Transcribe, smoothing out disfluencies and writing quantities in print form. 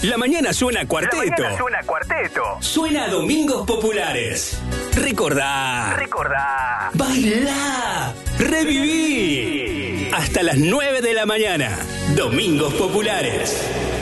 La mañana suena cuarteto. La mañana suena cuarteto. Suena a Domingos Populares. Recordá. Bailá. Reviví. Hasta las 9 de la mañana. Domingos Populares.